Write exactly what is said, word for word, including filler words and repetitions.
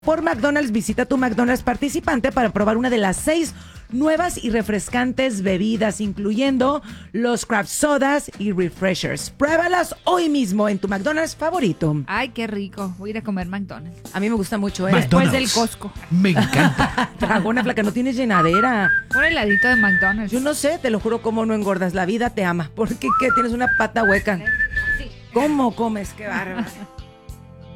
Por McDonald's, visita tu McDonald's participante para probar una de las seis nuevas y refrescantes bebidas, incluyendo los craft sodas y refreshers. Pruébalas hoy mismo en tu McDonald's favorito. Ay, qué rico. Voy a ir a comer McDonald's. A mí me gusta mucho, ¿eh? Después del Costco. Me encanta. Dragona flaca, no tienes llenadera. Un heladito de McDonald's. Yo no sé, te lo juro, cómo no engordas. La vida te ama. ¿Por qué? ¿Qué? Tienes una pata hueca. Sí. ¿Cómo comes? Qué bárbaro.